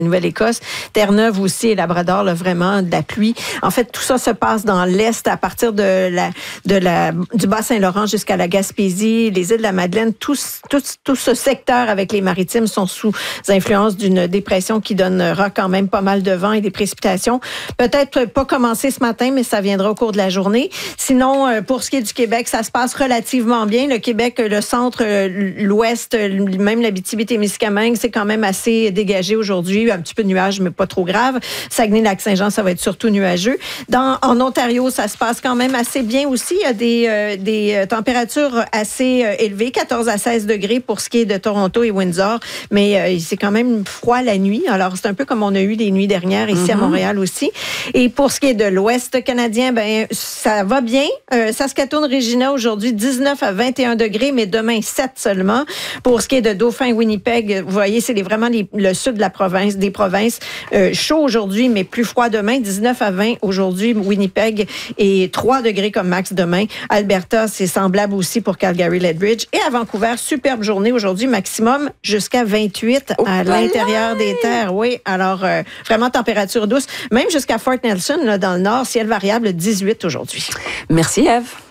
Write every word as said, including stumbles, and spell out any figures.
Nouvelle-Écosse, Terre-Neuve aussi et Labrador, là, vraiment de la pluie. En fait, tout ça se passe dans l'Est à partir de la, de la, du Bas-Saint-Laurent jusqu'à la Gaspésie, les îles de la Madeleine. Tout, tout, tout ce secteur avec les maritimes sont sous influence d'une dépression qui donnera quand même pas mal de vent et des précipitations. Peut-être pas commencer ce matin, mais ça viendra au cours de la journée. Sinon, pour ce qui est du Québec, ça se passe relativement bien. Le Québec, le centre, l'Ouest, même l'Abitibi-Témiscamingue, c'est quand même assez dégagé aujourd'hui. Un petit peu de nuages, mais pas trop grave. Saguenay-Lac-Saint-Jean, ça va être surtout nuageux. Dans, en Ontario, ça se passe quand même assez bien aussi. Il y a des, euh, des températures assez euh, élevées, quatorze à seize degrés pour ce qui est de Toronto et Windsor, mais euh, c'est quand même froid la nuit. Alors, c'est un peu comme on a eu les nuits dernières ici mm-hmm. à Montréal aussi. Et pour ce qui est de l'Ouest canadien, ben ça va bien. Euh, Saskatoon-Regina, aujourd'hui, dix-neuf à vingt et un degrés, mais demain, sept seulement. Pour ce qui est de Dauphin-Winnipeg, vous voyez, c'est les, vraiment les, le sud de la province, des provinces. Euh, chaud aujourd'hui, mais plus froid demain. dix-neuf à vingt aujourd'hui, Winnipeg, et trois degrés comme max demain. Alberta, c'est semblable aussi pour Calgary-Lethbridge. Et à Vancouver, superbe journée aujourd'hui, maximum jusqu'à vingt-huit oh, à l'intérieur des terres. Oui, alors euh, vraiment température douce. Même jusqu'à Fort Nelson, là, dans le nord, ciel variable, dix-huit aujourd'hui. Merci, Ève.